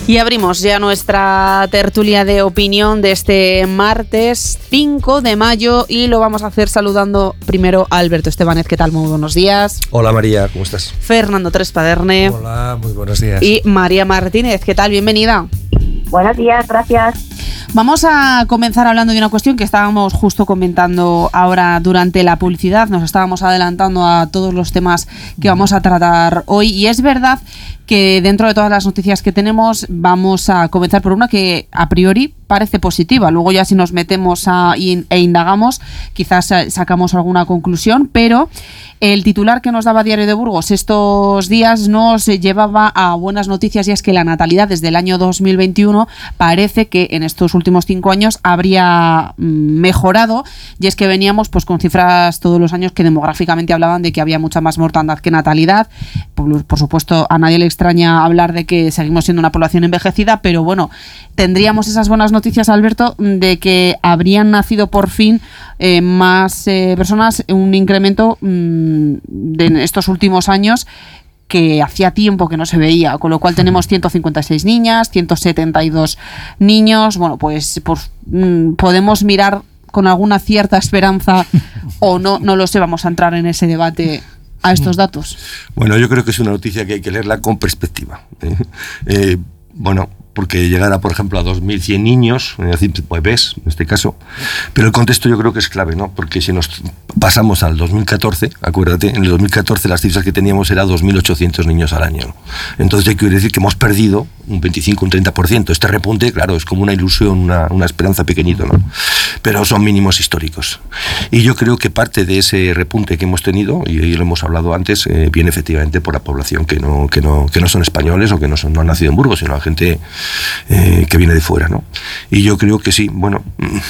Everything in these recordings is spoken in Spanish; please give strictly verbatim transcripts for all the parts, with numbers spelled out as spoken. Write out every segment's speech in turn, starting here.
Y abrimos ya nuestra tertulia de opinión de este martes cinco de mayo y lo vamos a hacer saludando primero a Alberto Estebanez. ¿Qué tal? Muy buenos días. Hola María, ¿cómo estás? Fernando Trespaderne. Hola, muy buenos días. Y María Martínez. ¿Qué tal? Bienvenida. Buenos días, gracias. Vamos a comenzar hablando de una cuestión que estábamos justo comentando ahora durante la publicidad. Nos estábamos adelantando a todos los temas que vamos a tratar hoy. Y es verdad que dentro de todas las noticias que tenemos vamos a comenzar por una que a priori parece positiva. Luego ya si nos metemos a, e indagamos, quizás sacamos alguna conclusión, pero el titular que nos daba Diario de Burgos estos días nos llevaba a buenas noticias, y es que la natalidad desde el año dos mil veintiuno parece que en estos últimos cinco años habría mejorado, y es que veníamos pues con cifras todos los años que demográficamente hablaban de que había mucha más mortandad que natalidad. Por, por supuesto, a nadie le extraña hablar de que seguimos siendo una población envejecida, pero bueno, tendríamos esas buenas noticias, Alberto, de que habrían nacido por fin eh, más eh, personas, un incremento mmm, de en estos últimos años que hacía tiempo que no se veía, con lo cual tenemos ciento cincuenta y seis niñas, ciento setenta y dos niños. Bueno, pues, pues mmm, podemos mirar con alguna cierta esperanza o no, no lo sé, vamos a entrar en ese debate a estos datos. Bueno, yo creo que es una noticia que hay que leerla con perspectiva. ¿eh? Eh, bueno, porque llegar a, por ejemplo, a dos mil cien niños, es decir, bebés en este caso, pero el contexto yo creo que es clave, ¿no? Porque si nos pasamos al dos mil catorce, acuérdate, en el dos mil catorce las cifras que teníamos eran dos mil ochocientos niños al año, ¿no? Entonces quiero decir que hemos perdido un veinticinco, un treinta por ciento. Este repunte, claro, es como una ilusión, una, una esperanza pequeñito, ¿no? Pero son mínimos históricos. Y yo creo que parte de ese repunte que hemos tenido, y, y lo hemos hablado antes, eh, viene efectivamente por la población que no, que no, que no son españoles o que no, son, no han nacido en Burgos, sino la gente Eh, que viene de fuera, ¿no? Y yo creo que sí, bueno,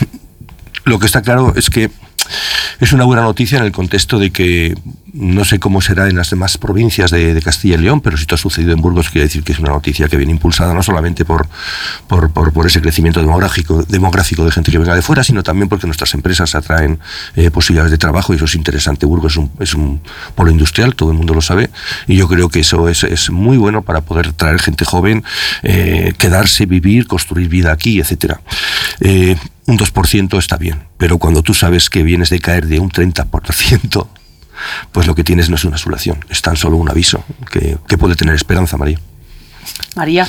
lo que está claro es que es una buena noticia en el contexto de que no sé cómo será en las demás provincias de, de Castilla y León, pero si esto ha sucedido en Burgos, quiere decir que es una noticia que viene impulsada no solamente por, por, por, por ese crecimiento demográfico, demográfico de gente que venga de fuera, sino también porque nuestras empresas atraen eh, posibilidades de trabajo, y eso es interesante. Burgos es un, es un polo industrial, todo el mundo lo sabe, y yo creo que eso es, es muy bueno para poder traer gente joven, eh, quedarse, vivir, construir vida aquí, etcétera. Eh, un dos por ciento está bien, pero cuando tú sabes que vienes de caer de un treinta por ciento, pues lo que tienes no es una solución, es tan solo un aviso que, que puede tener esperanza, María. María.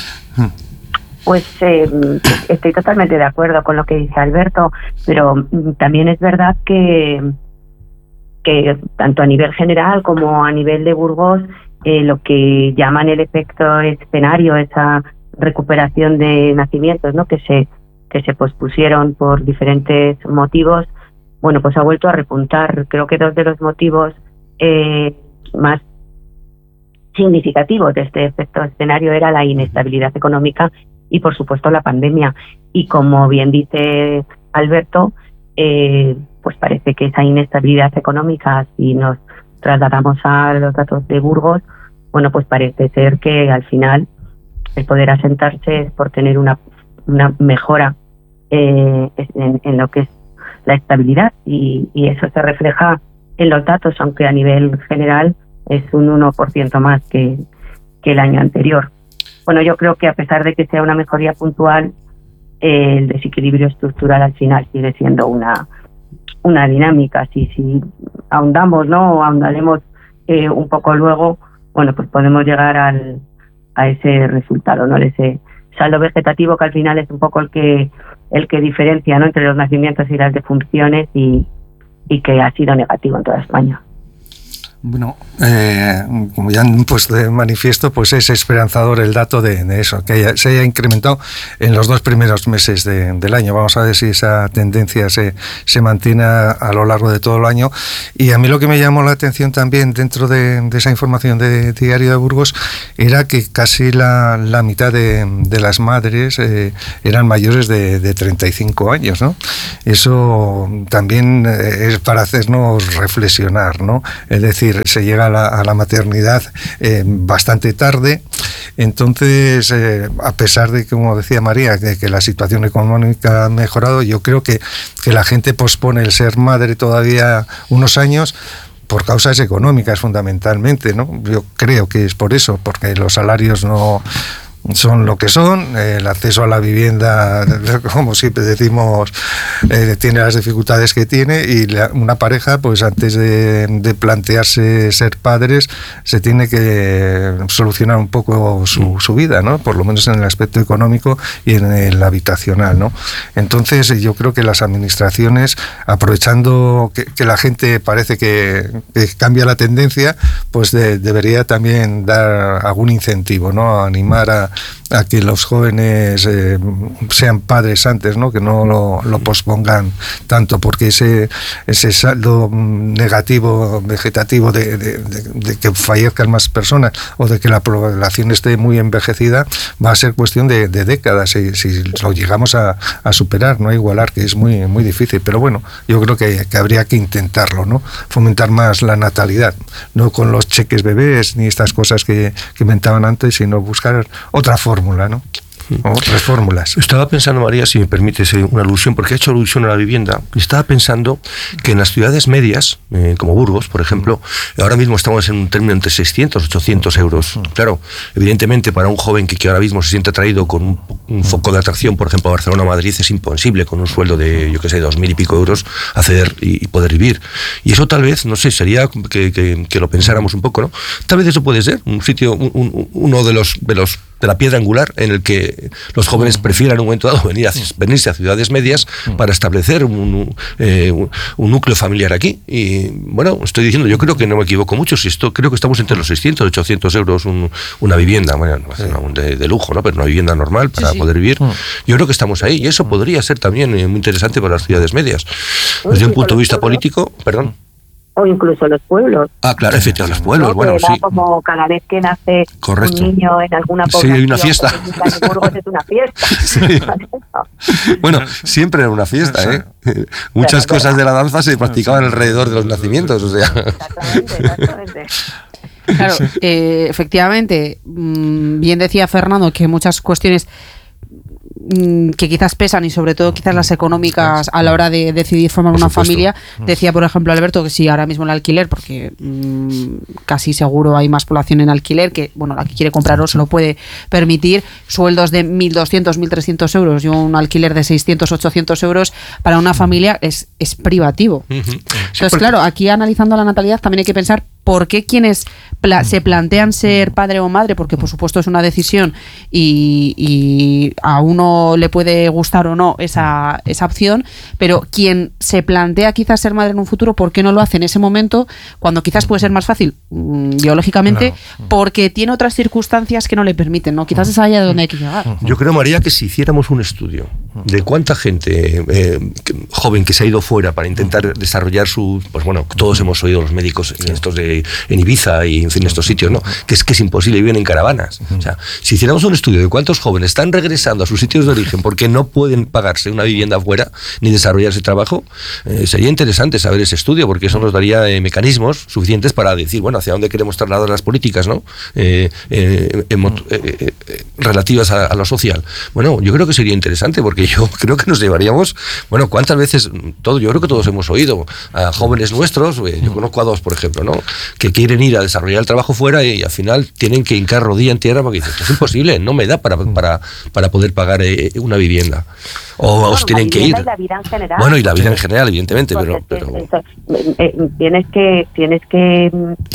Pues eh, estoy totalmente de acuerdo con lo que dice Alberto, pero también es verdad que, que tanto a nivel general como a nivel de Burgos, eh, lo que llaman el efecto escenario, esa recuperación de nacimientos, ¿no?, que se que se pospusieron por diferentes motivos, bueno, pues ha vuelto a repuntar. Creo que dos de los motivos eh, más significativos de este efecto escenario era la inestabilidad económica y, por supuesto, la pandemia. Y como bien dice Alberto, eh, pues parece que esa inestabilidad económica, si nos trasladamos a los datos de Burgos, bueno, pues parece ser que al final el poder asentarse es por tener una, una mejora eh, en, en lo que es la estabilidad, y, y eso se refleja en los datos, aunque a nivel general es un uno por ciento más que, que el año anterior. Bueno, yo creo que a pesar de que sea una mejoría puntual, eh, el desequilibrio estructural al final sigue siendo una una dinámica. Si, si ahondamos, ¿no?, o ahondaremos eh, un poco luego, bueno, pues podemos llegar al, a ese resultado, ¿no?, ese saldo vegetativo que al final es un poco el que el que diferencia, ¿no?, entre los nacimientos y las defunciones, y, y que ha sido negativo en toda España. Bueno, eh, como ya han puesto de manifiesto, pues es esperanzador el dato de, de eso, que haya, se haya incrementado en los dos primeros meses de, del año. Vamos a ver si esa tendencia se, se mantiene a, a lo largo de todo el año. Y a mí lo que me llamó la atención también dentro de, de esa información de Diario de Burgos era que casi la, la mitad de, de las madres eh, eran mayores de, de treinta y cinco años, ¿no? Eso también es para hacernos reflexionar, ¿no? Es decir, se llega a la, a la maternidad eh, bastante tarde. Entonces, eh, a pesar de, como decía María, que, que la situación económica ha mejorado, yo creo que, que la gente pospone el ser madre todavía unos años por causas económicas fundamentalmente, ¿no? Yo creo que es por eso, porque los salarios no son lo que son, el acceso a la vivienda, como siempre decimos, eh, tiene las dificultades que tiene, y la, una pareja, pues antes de, de plantearse ser padres, se tiene que solucionar un poco su, su vida, ¿no? Por lo menos en el aspecto económico y en el habitacional, ¿no? Entonces yo creo que las administraciones, aprovechando que, que la gente parece que, que cambia la tendencia, pues de, debería también dar algún incentivo, ¿no? Animar a a que los jóvenes eh, sean padres antes, ¿no? Que no lo, lo pospongan tanto, porque ese ese saldo negativo vegetativo de, de, de, de que fallezcan más personas o de que la población esté muy envejecida va a ser cuestión de, de décadas si, si lo llegamos a, a superar, no a igualar, que es muy muy difícil. Pero bueno, yo creo que, que habría que intentarlo, ¿no? Fomentar más la natalidad, no con los cheques bebés ni estas cosas que, que inventaban antes, sino buscar otra fórmula, ¿no? Otras fórmulas. Estaba pensando, María, si me permites una alusión, porque he hecho alusión a la vivienda. Estaba pensando que en las ciudades medias, eh, como Burgos, por ejemplo, ahora mismo estamos en un término entre seiscientos, ochocientos euros. Claro, evidentemente para un joven que, que ahora mismo se siente atraído con un, un foco de atracción, por ejemplo, a Barcelona o Madrid, es imposible con un sueldo de, yo qué sé, dos mil y pico euros acceder y, y poder vivir. Y eso tal vez, no sé, sería que, que, que lo pensáramos un poco, ¿no? Tal vez eso puede ser un sitio, un, un, uno de los, de los de la piedra angular en el que los jóvenes prefieran en un momento dado venir a, venirse a ciudades medias para establecer un, eh, un, un núcleo familiar aquí. Y bueno, estoy diciendo, yo creo que no me equivoco mucho, si esto creo que estamos entre los seiscientos, ochocientos euros un, una vivienda, bueno, no de, de lujo, ¿no? Pero una vivienda normal para sí, sí. poder vivir. Yo creo que estamos ahí, y eso podría ser también muy interesante para las ciudades medias. Desde un punto de vista político, perdón. O incluso los pueblos. Ah, claro, efectivamente, los pueblos, ¿no? Bueno, sí. Como cada vez que nace Correcto. un niño en alguna población. Sí, hay una fiesta. En Burgos es una fiesta. Sí. Bueno, siempre era una fiesta, ¿eh? Muchas Pero, cosas de la danza se practicaban alrededor de los nacimientos, o sea. Exactamente, exactamente. Claro, eh, efectivamente, bien decía Fernando que muchas cuestiones que quizás pesan, y sobre todo quizás las económicas a la hora de decidir formar una familia. Decía, por ejemplo, Alberto, que si ahora mismo el alquiler, porque mmm, casi seguro hay más población en alquiler, que bueno, la que quiere comprarlo se lo puede permitir, sueldos de mil doscientos, mil trescientos euros y un alquiler de seiscientos, ochocientos euros para una familia es, es privativo. Uh-huh. Sí, entonces, claro, aquí analizando la natalidad también hay que pensar por qué quienes pla- se plantean ser padre o madre, porque por supuesto es una decisión y, y a uno le puede gustar o no esa, esa opción, pero quien se plantea quizás ser madre en un futuro, ¿por qué no lo hace en ese momento cuando quizás puede ser más fácil mmm, biológicamente? Claro. Porque tiene otras circunstancias que no le permiten, ¿no? Quizás es allá de donde hay que llegar. Yo creo, María, que si hiciéramos un estudio de cuánta gente eh, joven que se ha ido fuera para intentar desarrollar su, pues bueno, todos hemos oído los médicos en estos de en Ibiza y en fin estos sitios, ¿no? Que es que es imposible, viven en caravanas. O sea, si hiciéramos un estudio de cuántos jóvenes están regresando a sus sitios de origen porque no pueden pagarse una vivienda afuera ni desarrollarse trabajo, eh, sería interesante saber ese estudio, porque eso nos daría eh, mecanismos suficientes para decir, bueno, hacia dónde queremos trasladar las políticas, ¿no? Eh, eh, emo- eh, eh, relativas a, a lo social. Bueno, yo creo que sería interesante, porque yo creo que nos llevaríamos, bueno, cuántas veces, todo, yo creo que todos hemos oído a jóvenes nuestros, eh, yo conozco a dos, por ejemplo, ¿no? Que quieren ir a desarrollar el trabajo fuera y al final tienen que hincar rodilla en tierra porque dicen, es imposible, no me da para, para, para poder pagar eh, una vivienda. O bueno, os tienen que ir. Y la vida en general. Bueno, y la vida en general, evidentemente, pero... pero... Eso, eh, tienes que tienes que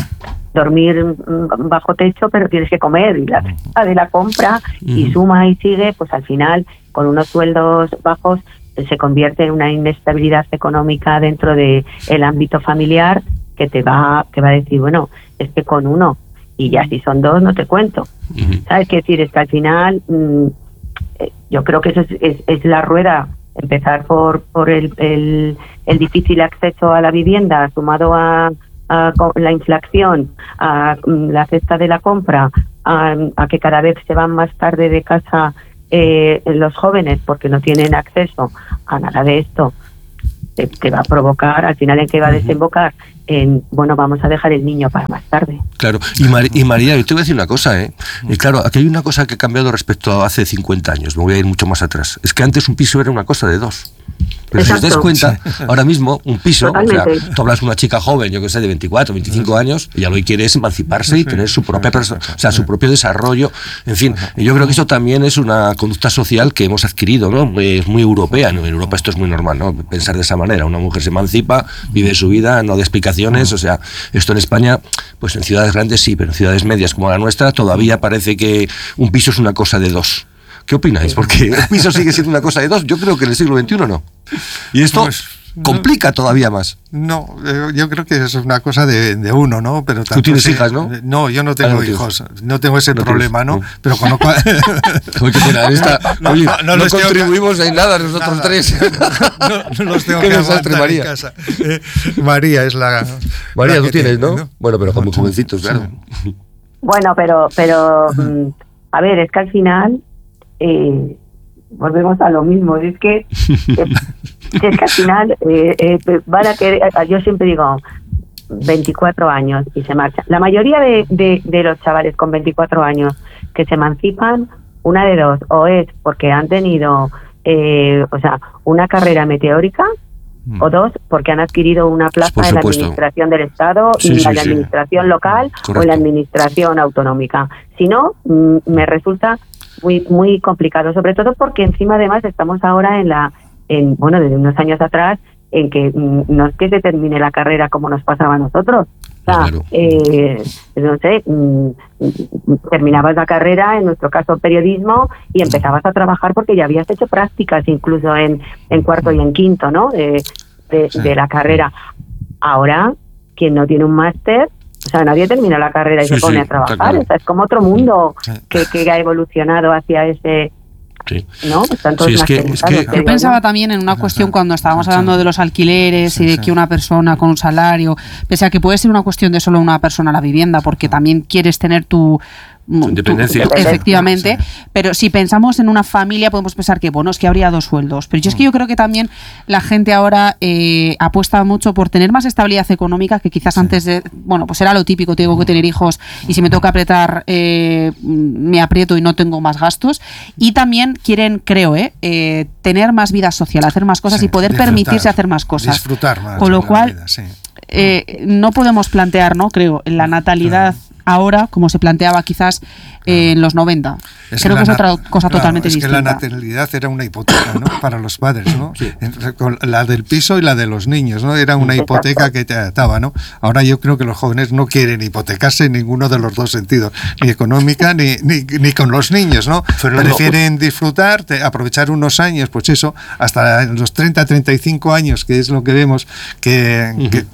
dormir bajo techo, pero tienes que comer, y la cesta de la compra, uh-huh. y suma y sigue, pues al final, con unos sueldos bajos, se convierte en una inestabilidad económica dentro de el ámbito familiar, que te va que va a decir, bueno, es que con uno, y ya si son dos, no te cuento. Uh-huh. ¿Sabes qué decir? Es que al final, mmm, eh, yo creo que eso es, es, es la rueda, empezar por por el, el, el difícil acceso a la vivienda, sumado a, a la inflación, a la cesta de la compra, a, a que cada vez se van más tarde de casa eh, los jóvenes porque no tienen acceso a nada de esto. Te, te va a provocar, al final, en que va a desembocar en, bueno, vamos a dejar el niño para más tarde. Claro, y, Mar- y María, yo te voy a decir una cosa, ¿eh? Y claro, aquí hay una cosa que ha cambiado respecto a hace cincuenta años, me voy a ir mucho más atrás. Es que antes un piso era una cosa de dos. Pero Exacto. si os dais cuenta, sí. ahora mismo un piso, Totalmente. o sea, tú hablas con una chica joven, yo que sé, de veinticuatro, veinticinco años, y ya lo que quiere es emanciparse y tener su propia persona, o sea, su propio desarrollo, en fin. Y yo creo que eso también es una conducta social que hemos adquirido, ¿no? Es muy europea, ¿no? En Europa esto es muy normal, ¿no? Pensar de esa manera. Una mujer se emancipa, vive su vida, no de explicaciones, o sea, esto en España, pues en ciudades grandes sí, pero en ciudades medias como la nuestra todavía parece que un piso es una cosa de dos. ¿Qué opináis? Porque el piso sigue siendo una cosa de dos. Yo creo que en el siglo veintiuno no. Y esto pues, complica no, todavía más. No, yo creo que es una cosa de, de uno, ¿no? Pero tú tienes se, hijas, ¿no? No, yo no tengo ah, no hijos. No tengo ese no problema, tienes, ¿no? no. Pero con lo cual... Oye, mira, esta, no, oye, no, no, no contribuimos que... en nada nosotros nada. tres. no, no los tengo que aguantar María? En casa. Eh, María es la... María, la tú tienes, tiene, ¿no? ¿no? Bueno, pero muy jovencitos, claro. Bueno, pero, pero a ver, es que al final... Eh, volvemos a lo mismo, es que eh, es que al final eh, eh, van a querer, yo siempre digo veinticuatro años y se marchan. La mayoría de, de, de los chavales con veinticuatro años que se emancipan, una de dos, o es porque han tenido eh, o sea, una carrera meteórica, mm. o dos, porque han adquirido una plaza en la administración del Estado, sí, en sí, la sí. administración local Correcto. o en la administración autonómica. Si no, mm, me resulta muy muy complicado, sobre todo porque encima además estamos ahora en la en bueno desde unos años atrás en que mm, no es que se termine la carrera como nos pasaba a nosotros, o sea, claro. eh, no sé, mm, terminabas la carrera, en nuestro caso periodismo, y empezabas a trabajar porque ya habías hecho prácticas incluso en, en cuarto y en quinto, ¿no? De, de, sí. de la carrera. Ahora, quien no tiene un máster, o sea, nadie termina la carrera y sí, se pone sí, a trabajar. Claro. O sea, es como otro mundo que, que ha evolucionado hacia ese... Sí. ¿No? Están todos sí, es que, es que, yo pensaba también en una cuestión cuando estábamos hablando de los alquileres sí, y de sí. que una persona con un salario, pese a que puede ser una cuestión de solo una persona la vivienda, porque también quieres tener tu... independencia. Tu, efectivamente, sí. pero si pensamos en una familia podemos pensar que, bueno, es que habría dos sueldos, pero yo es que yo creo que también la gente ahora eh, apuesta mucho por tener más estabilidad económica, que quizás sí. antes de, bueno, pues era lo típico, tengo que tener hijos y si me toca apretar eh, me aprieto y no tengo más gastos, y también quieren, creo, eh, eh tener más vida social, hacer más cosas sí, y poder disfrutar, permitirse hacer más cosas. Disfrutar más. Con lo cual, vida, sí. eh, no podemos plantear, ¿no? Creo, en la natalidad claro. ahora, como se planteaba quizás eh, en los noventa. Es Creo que, que es otra cosa claro, totalmente es distinta. Es que la natalidad era una hipoteca, ¿no? Para los padres, ¿no? Sí. La del piso y la de los niños, ¿no? Era una hipoteca que te ataba, ¿no? Ahora yo creo que los jóvenes no quieren hipotecarse en ninguno de los dos sentidos, ni económica ni, ni, ni con los niños, ¿no? Pero Prefieren no. disfrutar, aprovechar unos años, pues eso, hasta los treinta, treinta y cinco años, que es lo que vemos que, uh-huh. que,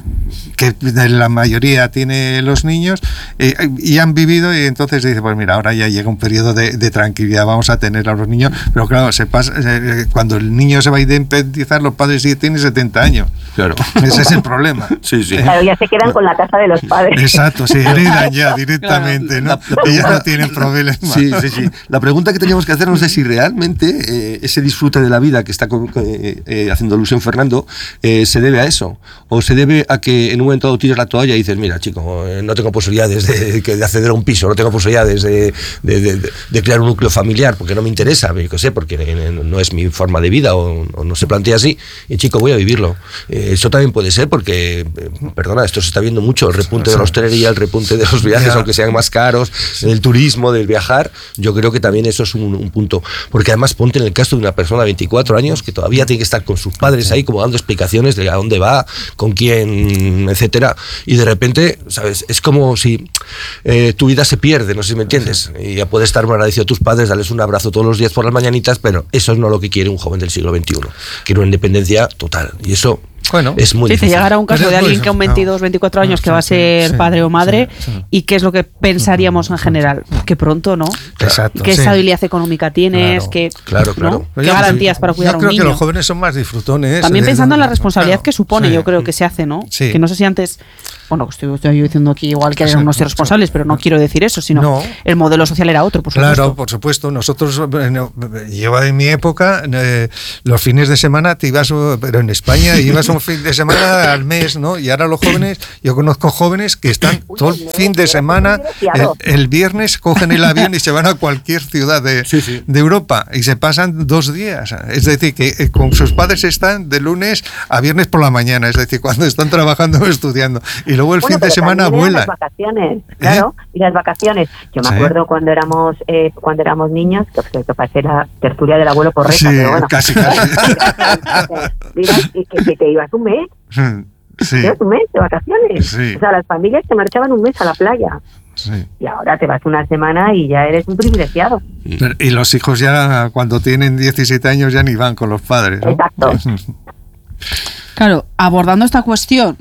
que la mayoría tiene los niños, eh, y han vivido, y entonces dice, pues mira, ahora ya llega un periodo de, de tranquilidad, vamos a tener a los niños, pero claro, se pasa, eh, cuando el niño se va a independizar, los padres sí tienen setenta años. Claro. Ese es el problema. Sí, sí. Claro, ya se quedan con la casa de los padres. Exacto, se heredan ya directamente, claro, ¿no? La, la Ellos no tienen problemas. Sí, sí, sí. La pregunta que teníamos que hacernos es si realmente eh, ese disfrute de la vida que está con, eh, eh, haciendo alusión Fernando eh, se debe a eso, o se debe a que en un momento dado tiras la toalla y dices, mira, chico, eh, no tengo posibilidades de, de, de acceder a un piso, no tengo posibilidades de, de, de, de, de crear un núcleo familiar porque no me interesa, yo qué sé, porque no es mi forma de vida o, o no se plantea así, y chico, voy a vivirlo. Eh, eso también puede ser porque, eh, perdona, esto se está viendo mucho, el repunte de la hostelería, el repunte de los viajes, aunque sean más caros, del turismo, del viajar, yo creo que también eso es un, un punto, porque además ponte en el caso de una persona de veinticuatro años que todavía tiene que estar con sus padres ahí como dando explicaciones de a dónde va, con quién, etcétera, y de repente, ¿sabes? Es como si eh, tu vida se pierde, no sé si me entiendes, y ya puedes estar muy agradecido a tus padres, darles un abrazo todos los días por las mañanitas, pero eso es no lo que quiere un joven del siglo veintiuno, quiere una independencia total, y eso bueno, es muy sí, difícil. Si llegara un caso de alguien que con veintidós, veinticuatro años no, que va a ser sí, padre o madre, sí, sí. ¿Y qué es lo que pensaríamos en general? Que pronto, ¿no? Exacto. ¿Qué sí. estabilidad económica tienes? Claro, ¿Qué, claro, claro. ¿no? ¿Qué garantías para cuidar a un niño? Yo creo que los jóvenes son más disfrutones. También eh, pensando eh, en la responsabilidad claro, que supone, sí. yo creo que se hace, ¿no? Sí. Que no sé si antes... Bueno, estoy, estoy yo diciendo aquí igual que eran unos irresponsables, pero no quiero decir eso, sino no. el modelo social era otro, por supuesto. Claro, por supuesto. Nosotros, bueno, yo en mi época, eh, los fines de semana te ibas, pero en España, ibas un fin de semana al mes, ¿no? Y ahora los jóvenes, yo conozco jóvenes que están Uy, todo el fin de semana, el, el viernes cogen el avión y se van a cualquier ciudad de, sí, sí. de Europa y se pasan dos días. Es decir, que eh, con sus padres están de lunes a viernes por la mañana, es decir, cuando están trabajando o estudiando. Y luego el bueno, fin de semana vuelan. Las vacaciones, claro, ¿Eh? y las vacaciones. Yo me sí. acuerdo cuando éramos eh, cuando éramos niños, que, que pasé la tertulia del abuelo Porreta, sí, pero bueno. casi, casi. Mira, que, que te ibas un mes. Sí. Te ibas un mes de vacaciones. Sí. O sea, las familias te marchaban un mes a la playa. Sí. Y ahora te vas una semana y ya eres un privilegiado. Y los hijos ya cuando tienen diecisiete años ya ni van con los padres, ¿no? Exacto. Claro, abordando esta cuestión,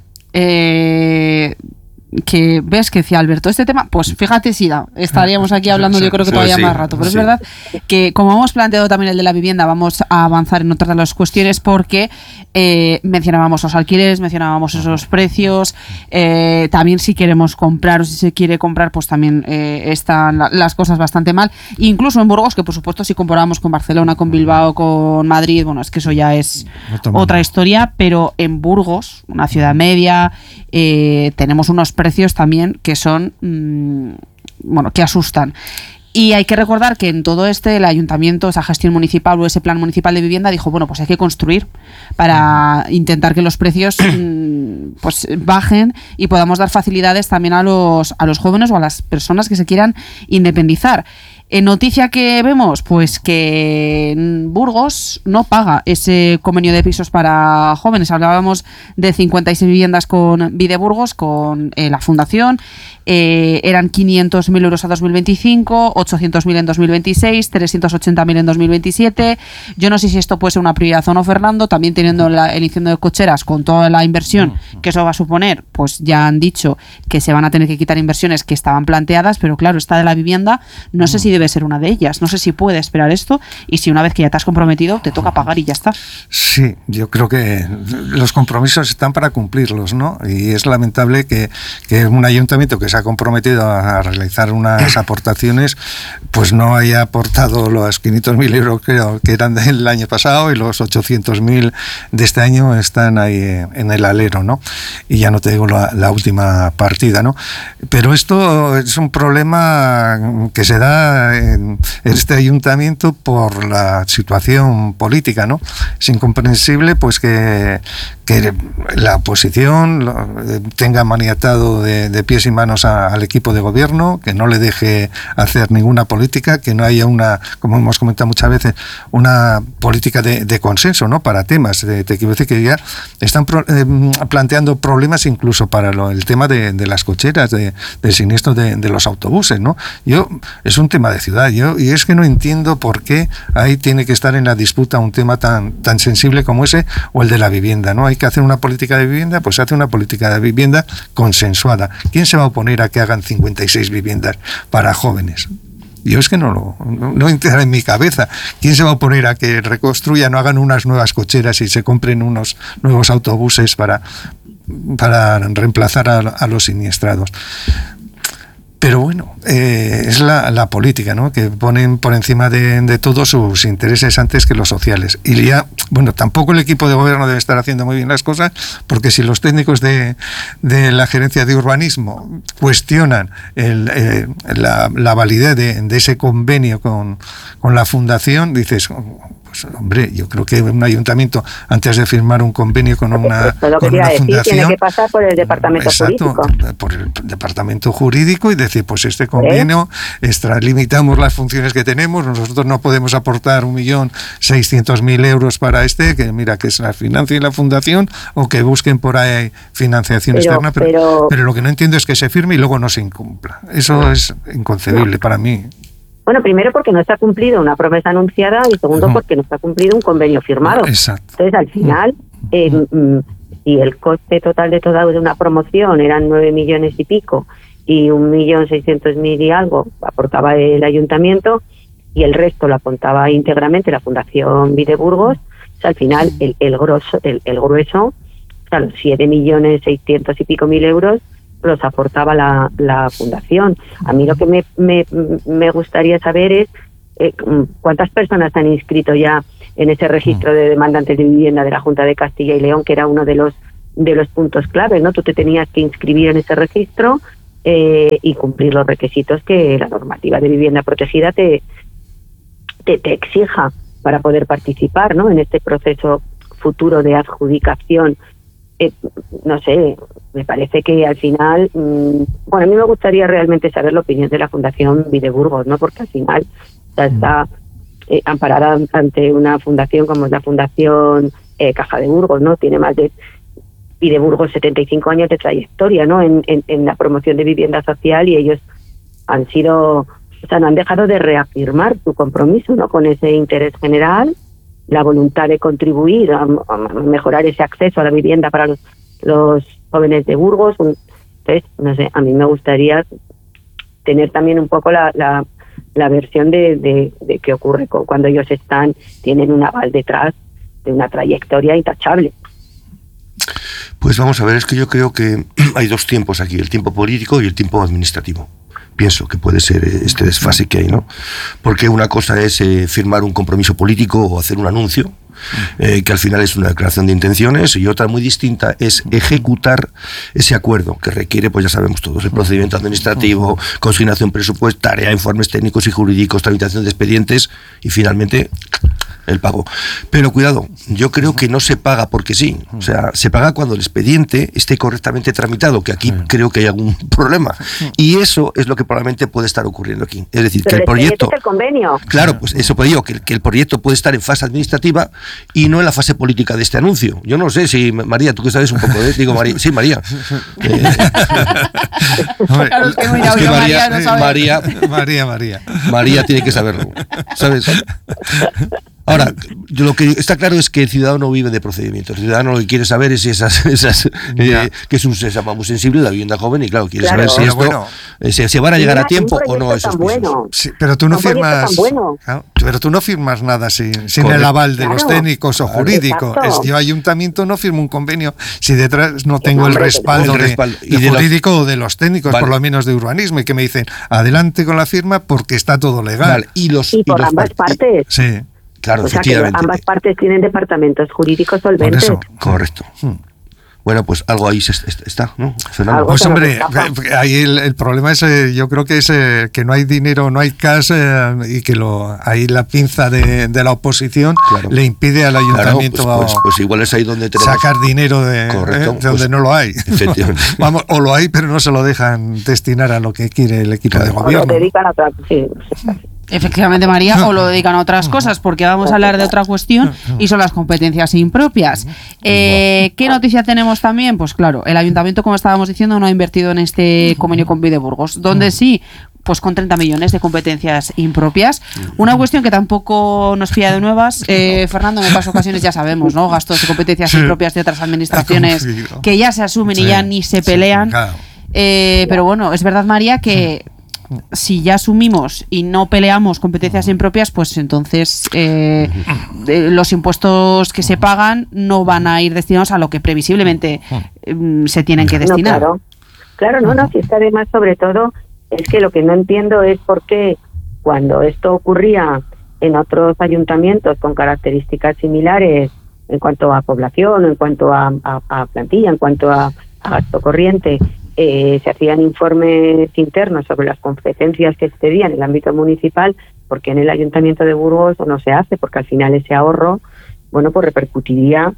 eh, que ves que decía Alberto, este tema, pues fíjate si da, estaríamos aquí hablando sí, yo creo que sí, todavía sí, más rato, pero sí. es verdad que como hemos planteado también el de la vivienda, vamos a avanzar en otras de las cuestiones porque eh, mencionábamos los alquileres, mencionábamos esos precios, eh, también si queremos comprar o si se quiere comprar, pues también eh, están la, las cosas bastante mal, incluso en Burgos, que por supuesto si comparamos con Barcelona, con Bilbao, con Madrid, bueno, es que eso ya es otra historia, pero en Burgos, una ciudad media, eh, tenemos unos precios también que son mmm, bueno, que asustan. Y hay que recordar que en todo este el ayuntamiento, esa gestión municipal o ese plan municipal de vivienda dijo, bueno, pues hay que construir para intentar que los precios mmm, pues bajen y podamos dar facilidades también a los a los jóvenes o a las personas que se quieran independizar. En noticia que vemos, pues que Burgos no paga ese convenio de pisos para jóvenes. Hablábamos de cincuenta y seis viviendas con Vide Burgos, con eh, la fundación. Eh, eran quinientos mil euros a dos mil veinticinco, ochocientos mil en dos mil veintiséis, trescientos ochenta mil en dos mil veintisiete. Yo no sé si esto puede ser una prioridad o no, Fernando. También teniendo la, el incendio de cocheras con toda la inversión que eso va a suponer, pues ya han dicho que se van a tener que quitar inversiones que estaban planteadas, pero claro, esta de la vivienda, no sé si debe ser una de ellas. No sé si puede esperar esto y si una vez que ya te has comprometido te toca pagar y ya está. Sí, yo creo que los compromisos están para cumplirlos, ¿no? Y es lamentable que, que un ayuntamiento que se ha comprometido a realizar unas aportaciones pues no haya aportado los quinientos mil euros creo que eran del año pasado y los ochocientos mil de este año están ahí en el alero, ¿no? Y ya no te digo la, la última partida, ¿no? Pero esto es un problema que se da en este ayuntamiento por la situación política, ¿no? Es incomprensible pues que, que la oposición lo, tenga maniatado de, de pies y manos a, al equipo de gobierno, que no le deje hacer ninguna política, que no haya una, como hemos comentado muchas veces, una política de, de consenso, ¿no? Para temas, de, te quiero decir que ya están pro, eh, planteando problemas incluso para lo, el tema de, de las cocheras, de, del siniestro de, de los autobuses, ¿no? Yo, es un tema de ciudad, yo, y es que no entiendo por qué ahí tiene que estar en la disputa un tema tan, tan sensible como ese, o el de la vivienda, ¿no? Hay que hacer una política de vivienda, pues se hace una política de vivienda consensuada. ¿Quién se va a oponer a que hagan cincuenta y seis viviendas para jóvenes? Yo es que no lo no, no entra en mi cabeza. ¿Quién se va a oponer a que reconstruyan o hagan unas nuevas cocheras y se compren unos nuevos autobuses para, para reemplazar a, a los siniestrados? Pero bueno, eh, es la, la política, ¿no? Que ponen por encima de, de todos sus intereses antes que los sociales. Y ya, bueno, tampoco el equipo de gobierno debe estar haciendo muy bien las cosas, porque si los técnicos de, de la gerencia de urbanismo cuestionan el, eh, la, la validez de, de ese convenio con, con la fundación, dices... Pues, hombre, yo creo que un ayuntamiento, antes de firmar un convenio con una, con una decir, fundación... Tiene que pasar por el departamento exacto, jurídico. Por el departamento jurídico y decir, pues este convenio, ¿Eh? extralimitamos las funciones que tenemos, nosotros no podemos aportar un millón seiscientos mil euros para este, que mira, que se la financie la fundación, o que busquen por ahí financiación pero, externa, pero, pero, pero lo que no entiendo es que se firme y luego no se incumpla. Eso no. es inconcebible no. para mí. Bueno, primero porque no está cumplido una promesa anunciada y segundo uh-huh. porque no está cumplido un convenio firmado. Exacto. Entonces, al final, uh-huh. eh, si el coste total de toda de una promoción eran nueve millones y pico y un millón seiscientos mil y algo aportaba el ayuntamiento y el resto lo apuntaba íntegramente la Fundación Vide Burgos, o sea, al final el, el, grosso, el, el grueso, o sea, los siete millones seiscientos y pico mil euros, los aportaba la, la fundación. A mí lo que me, me, me gustaría saber es eh, cuántas personas han inscrito ya en ese registro de demandantes de vivienda de la Junta de Castilla y León, que era uno de los de los puntos clave, ¿no? Tú te tenías que inscribir en ese registro eh, y cumplir los requisitos que la normativa de vivienda protegida te, te, te exija para poder participar, ¿no? En este proceso futuro de adjudicación. Eh, no sé, me parece que al final, mmm, bueno, a mí me gustaría realmente saber la opinión de la Fundación Videburgos, ¿no? Porque al final o sea, está eh, amparada ante una fundación como es la Fundación eh, Caja de Burgos, ¿no? Tiene más de Videburgos setenta y cinco años de trayectoria, ¿no? En, en, en la promoción de vivienda social, y ellos han sido, o sea, no han dejado de reafirmar su compromiso, ¿no? Con ese interés general, la voluntad de contribuir a, a mejorar ese acceso a la vivienda para los, los jóvenes de Burgos. Entonces, no sé, a mí me gustaría tener también un poco la, la, la versión de, de, de qué ocurre con, cuando ellos están, tienen un aval detrás de una trayectoria intachable. Pues vamos a ver, es que yo creo que hay dos tiempos aquí, el tiempo político y el tiempo administrativo. Pienso que puede ser este desfase que hay, ¿no? Porque una cosa es eh, firmar un compromiso político o hacer un anuncio, eh, que al final es una declaración de intenciones, y otra muy distinta es ejecutar ese acuerdo, que requiere, pues ya sabemos todos, el procedimiento administrativo, consignación presupuestaria, informes técnicos y jurídicos, tramitación de expedientes y finalmente el pago. Pero cuidado, yo creo que no se paga porque sí, o sea, se paga cuando el expediente esté correctamente tramitado, que aquí creo que hay algún problema, y eso es lo que probablemente puede estar ocurriendo aquí. Es decir, pero que el proyecto... Es el convenio. Claro, pues eso puede digo, que, que el proyecto puede estar en fase administrativa y no en la fase política de este anuncio. Yo no sé si, María, tú que sabes un poco de... Digo, María, sí, María. Eh, claro, es que, mira, es que yo, María, María, no sabe. María, María, María. María tiene que saberlo, ¿sabes? Ahora, yo lo que está claro es que el ciudadano vive de procedimientos. El ciudadano lo que quiere saber es esas, esas eh, que es un sistema muy sensible, la vivienda joven, y claro, quiere claro. saber si esto Bueno, eh, se, se van a llegar Mira, a tiempo o no esos pisos. bueno. Sí, pero tú no Un proyecto firmas, tan bueno. claro, pero tú no firmas nada sin, sin Correcto. el aval de los Claro. técnicos o jurídicos. Exacto. Es, yo ayuntamiento no firmo un convenio si detrás no tengo No, el hombre, respaldo, el de, respaldo. de Y de los- jurídico o de los técnicos, Vale. por lo menos de urbanismo, y que me dicen adelante con la firma porque está todo legal. Vale, y los, Y por los ambas par- y- partes. Sí. claro, O sea, que efectivamente. ambas partes tienen departamentos jurídicos Por solventes. eso. Correcto. Hmm. Bueno, pues algo ahí se- está, ¿no, Fernando? Algo. Pues se nos hombre, escapa. eh, ahí el, el problema es, eh, yo creo que es eh, que no hay dinero, no hay cash, eh, y que lo ahí la pinza de, de la oposición Claro. le impide al Claro, ayuntamiento pues, pues, pues igual es ahí donde tenemos... sacar dinero de, Correcto, eh, de donde pues, no lo hay. efectivamente. Vamos, o lo hay, pero no se lo dejan destinar a lo que quiere el equipo Claro. de O lo gobierno. dedican a otra. Sí. Efectivamente, María, o lo dedican a otras cosas, porque vamos a hablar de otra cuestión y son las competencias impropias. Eh, ¿Qué noticia tenemos también? Pues claro, el ayuntamiento, como estábamos diciendo, no ha invertido en este convenio con Videburgos, donde sí, pues con treinta millones de competencias impropias. Una cuestión que tampoco nos fía de nuevas, eh, Fernando, en otras ocasiones ya sabemos, ¿no? Gastos de competencias Sí. impropias de otras administraciones conocido. que ya se asumen y Sí, ya ni se sí, pelean. claro. Eh, pero bueno, es verdad, María, que si ya asumimos y no peleamos competencias impropias, pues entonces eh, de- los impuestos que se pagan no van a ir destinados a lo que previsiblemente eh, se tienen que No, destinar. claro. Claro, no, no, si es que además, sobre todo, es que lo que no entiendo es por qué cuando esto ocurría en otros ayuntamientos con características similares en cuanto a población, en cuanto a, a, a plantilla, en cuanto a, a gasto corriente, eh, se hacían informes internos sobre las competencias que excedían en el ámbito municipal, porque en el Ayuntamiento de Burgos no se hace, porque al final ese ahorro, bueno, pues repercutiría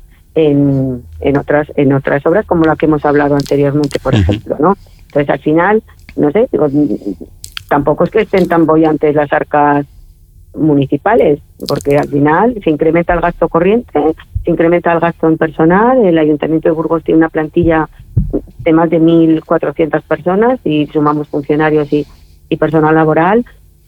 en, en otras en otras obras como la que hemos hablado anteriormente, por Ujú. ejemplo, ¿no? Entonces, al final, no sé, digo, tampoco es que estén tan bollantes las arcas municipales, porque al final se incrementa el gasto corriente, se incrementa el gasto en personal. El Ayuntamiento de Burgos tiene una plantilla de más de mil cuatrocientas personas y sumamos funcionarios y, y personal laboral,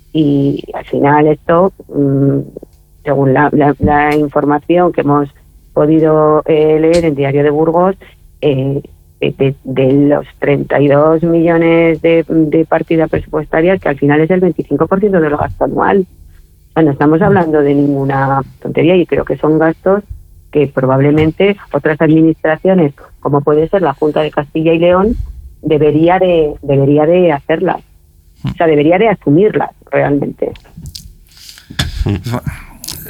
y al final esto, mmm, según la, la, la información que hemos podido eh, leer en Diario de Burgos, eh, de, de los treinta y dos millones de, de partida presupuestaria, que al final es el veinticinco por ciento del gasto anual. O sea, no estamos hablando de ninguna tontería, y creo que son gastos que probablemente otras administraciones, como puede ser la Junta de Castilla y León, debería de debería de hacerlas. O sea, debería de asumirlas realmente.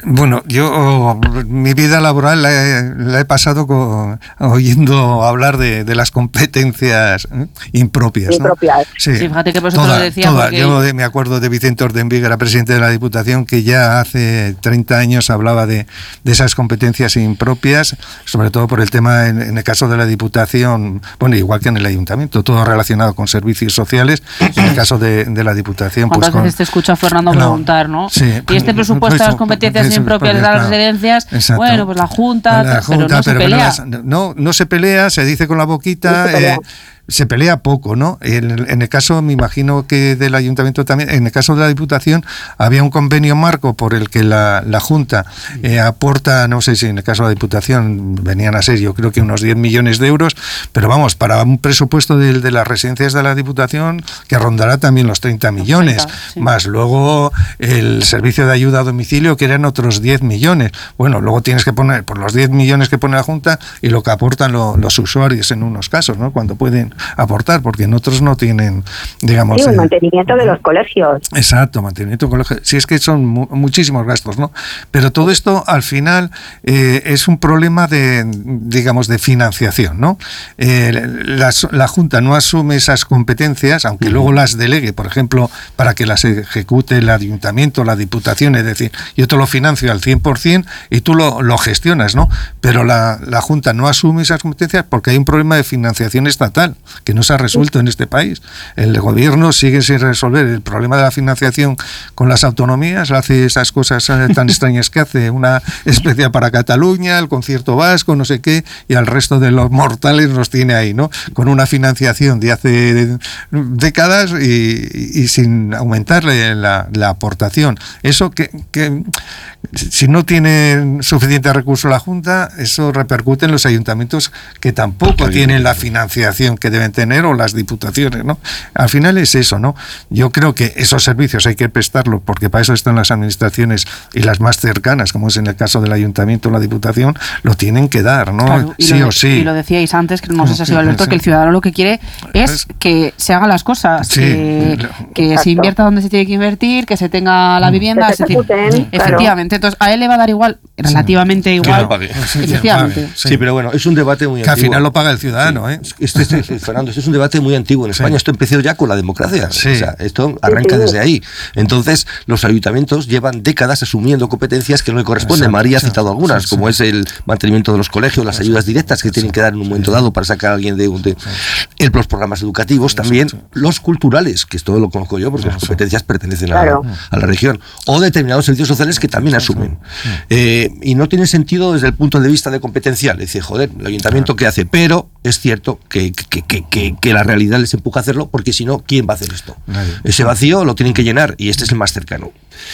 Bueno, yo mi vida laboral la he, la he pasado con, oyendo hablar de, de las competencias impropias. Impropias. ¿no? Sí, sí, fíjate que por eso toda, te lo decía. Toda. Porque... Yo de, me acuerdo de Vicente Ordenvig, era presidente de la Diputación, que ya hace treinta años hablaba de, de esas competencias impropias, sobre todo por el tema, en, en el caso de la Diputación, bueno, igual que en el Ayuntamiento, todo relacionado con servicios sociales. En el caso de, de la Diputación... ¿Cuántas pues, veces con, te escucha Fernando no, preguntar, no? Sí, y este presupuesto de las competencias impropias de las residencias, exacto. Bueno, pues la Junta, la junta pero no pero se pelea. No, no, no se pelea, se dice con la boquita... No se se pelea poco, ¿no? En, en el caso, me imagino que del Ayuntamiento también, en el caso de la Diputación, había un convenio marco por el que la, la Junta eh, aporta, no sé si en el caso de la Diputación venían a ser, yo creo que unos diez millones de euros, pero vamos, para un presupuesto de, de las residencias de la Diputación que rondará también los treinta millones, treinta, sí. Más luego el servicio de ayuda a domicilio, que eran otros diez millones. Bueno, luego tienes que poner por los diez millones que pone la Junta y lo que aportan lo, los usuarios en unos casos, ¿no? Cuando pueden aportar, porque en otros no tienen, digamos... Sí, el eh, mantenimiento de los colegios. Exacto, mantenimiento de colegios. Sí, es que son mu muchísimos gastos, ¿no? Pero todo esto, al final, eh, es un problema de, digamos, de financiación, ¿no? Eh, la, la Junta no asume esas competencias, aunque luego las delegue, por ejemplo, para que las ejecute el Ayuntamiento, la Diputación, es decir, yo te lo financio al cien por cien y tú lo, lo gestionas, ¿no? Pero la, la Junta no asume esas competencias porque hay un problema de financiación estatal que no se ha resuelto en este país. El gobierno sigue sin resolver el problema de la financiación con las autonomías, hace esas cosas tan extrañas que hace, una especie para Cataluña, el concierto vasco, no sé qué, y al resto de los mortales nos tiene ahí, ¿no? Con una financiación de hace décadas y, y sin aumentarle la, la aportación. Eso que, que si no tiene suficiente recurso la Junta, eso repercute en los ayuntamientos que tampoco tienen la financiación que deben tener, o las diputaciones, ¿no? Al final es eso, ¿no? Yo creo que esos servicios hay que prestarlos porque para eso están las administraciones y las más cercanas, como es en el caso del ayuntamiento o la diputación, lo tienen que dar, ¿no? Claro, sí lo, o sí. Y lo decíais antes, que no sé si ha sido Alberto, sí. Que el ciudadano lo que quiere es que se hagan las cosas, sí. que, que se invierta donde se tiene que invertir, que se tenga la vivienda, se decir, claro. Efectivamente. Entonces, a él le va a dar igual, relativamente sí. igual. Sí, efectivamente. Sí. sí, pero bueno, es un debate muy que antiguo. al final lo paga el ciudadano, ¿eh? Este, este, Fernando, este es un debate muy antiguo en España. Sí. Esto empezó ya con la democracia. Sí. O sea, esto arranca sí, sí. desde ahí. Entonces, los ayuntamientos llevan décadas asumiendo competencias que no le corresponden. Exacto, María ha citado algunas, sí, sí. como es el mantenimiento de los colegios, las ayudas directas que tienen que dar en un momento dado para sacar a alguien de, de el, los programas educativos, también los culturales, que esto lo conozco yo porque las competencias pertenecen a, claro. a la región, o determinados servicios sociales que también asumen. Eh, y no tiene sentido desde el punto de vista de competencial. Dice, joder, el ayuntamiento qué hace, pero es cierto que, que, que, que, que la realidad les empuja a hacerlo, porque si no, ¿quién va a hacer esto? Nadie. Ese vacío lo tienen que llenar y este es el más cercano.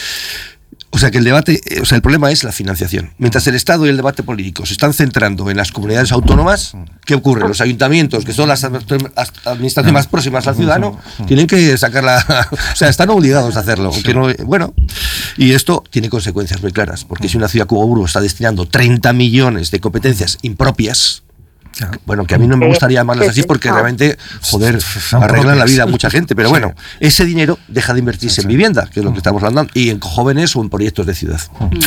O sea que el debate, o sea, el problema es la financiación. Mientras el Estado y el debate político se están centrando en las comunidades autónomas, ¿qué ocurre? Los ayuntamientos, que son las administraciones más próximas al ciudadano, tienen que sacarla, o sea, están obligados a hacerlo. Aunque no, bueno, y esto tiene consecuencias muy claras, porque si una ciudad como Burgos está destinando treinta millones de competencias impropias, bueno, que a mí no me gustaría llamarlas así porque realmente, joder, arreglan la vida a mucha gente, pero bueno, ese dinero deja de invertirse en vivienda, que es lo que estamos hablando, y en jóvenes o en proyectos de ciudad.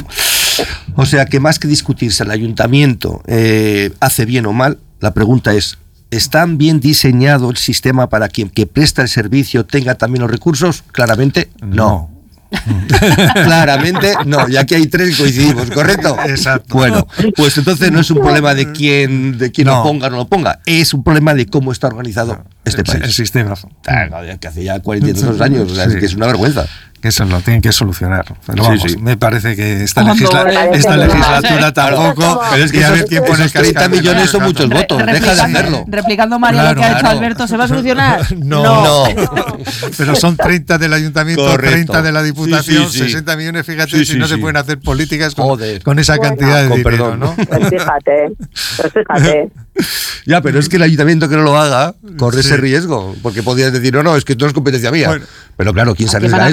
O sea que más que discutir si el ayuntamiento eh, hace bien o mal, la pregunta es, ¿está bien diseñado el sistema para quien que presta el servicio tenga también los recursos? Claramente no. Claramente no, ya que hay tres coincidimos, ¿correcto? Exacto. Bueno, pues entonces no es un problema de quién de quién no. lo ponga o no lo ponga, es un problema de cómo está organizado este el, país. El sistema. Que hace ya cuarenta y dos años, o sea, sí. es que es una vergüenza. Que eso lo tienen que solucionar. Pero sí, vamos, sí. me parece que esta, legisla esta legislatura tampoco. Pero es que ya ves quién pone el treinta millones son muchos votos. Re deja de hacerlo. Replicando María claro, lo que ha hecho claro. Alberto, ¿se va a solucionar? No. no. no. Pero son treinta del ayuntamiento, Correcto. treinta de la diputación, sí, sí, sí. sesenta millones, fíjate, sí, sí, si no sí. se pueden hacer políticas con, con esa bueno, cantidad de dinero, perdón. ¿no? Pues fíjate, pues fíjate. Ya, pero es que el ayuntamiento que no lo haga corre sí. ese riesgo, porque podrías decir, no, no, es que esto es competencia mía. Bueno. Pero claro, ¿quién se arriesga a eso?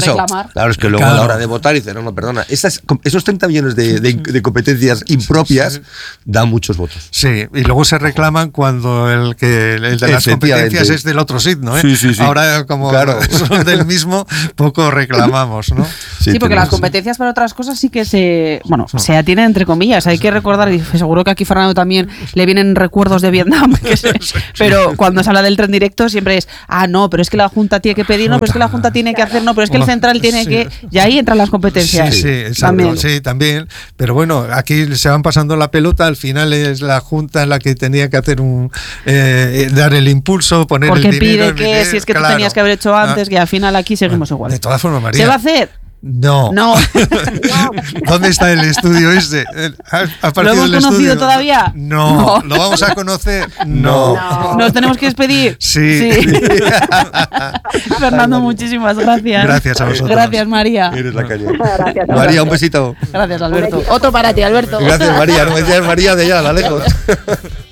votar. Claro, es que luego Claro. a la hora de votar dice, no, no, perdona, esas, esos treinta millones de, de, de competencias impropias dan muchos votos. Sí, y luego se reclaman cuando el que el de las Efectivamente. competencias es del otro signo, ¿eh? Sí, sí, sí. Ahora, como Claro. son del mismo, poco reclamamos, ¿no? Sí, porque las tenemos- competencias para otras cosas sí que se, bueno, se atienen entre comillas. Hay que recordar, y seguro que aquí Fernando también le vienen recuerdos de Vietnam, que se- pero cuando se habla del tren directo siempre es, ah, no, pero es que la Junta tiene que pedir, no, pero es que la Junta tiene que hacer, no, pero es que el central tiene Sí. que, y ahí entran las competencias. Sí, sí, exacto, también. sí, también. Pero bueno, aquí se van pasando la pelota, al final es la Junta la que tenía que hacer un eh, dar el impulso, poner Porque el dinero. pide el que dinero, si es que tú claro. tenías que haber hecho antes, Ah, que al final aquí seguimos igual. de todas formas, María. ¿Se va a hacer? No. No. ¿Dónde está el estudio ese? ¿Ha, ha ¿Lo partido hemos el conocido estudio? todavía? No. No. ¿Lo vamos a conocer? No. No. ¿Nos tenemos que despedir? Sí. Fernando, muchísimas gracias. Gracias a vosotros. Gracias, María. Eres la caña. Gracias a María, un vosotros. besito. Gracias, Alberto. Otro para ti, Alberto. Gracias, María. No me decías María de allá, la lejos.